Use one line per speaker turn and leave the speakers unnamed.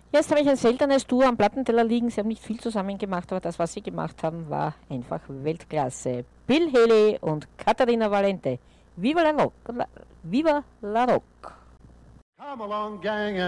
Jetzt habe ich ein seltenes Duo am Plattenteller liegen. Sie haben nicht viel zusammen gemacht, aber das, was sie gemacht haben, war einfach Weltklasse. Bill Haley und Caterina Valente. Viva la Rock! Viva la Rock!
Come along, gang,